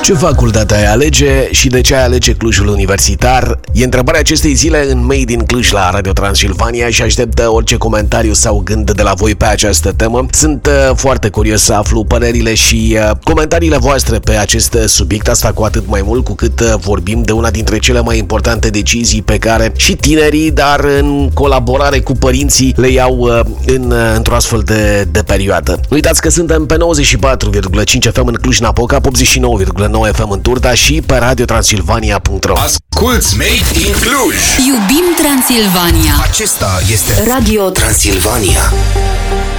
Ce facultate ai alege și de ce ai alege Clujul Universitar? E întrebarea acestei zile în Made in Cluj la Radio Transilvania și aștept orice comentariu sau gând de la voi pe această temă. Sunt foarte curios să aflu părerile și comentariile voastre pe acest subiect, asta cu atât mai mult cu cât vorbim de una dintre cele mai importante decizii pe care și tinerii, dar în colaborare cu părinții, le iau într-o astfel de perioadă. Nu uitați că suntem pe 94,5 FM în Cluj-Napoca, 89,9 FM în Turda și pe radiotransilvania.ro. Asculți Made in Cluj! Iubim Transilvania! Acesta este Radio Transilvania.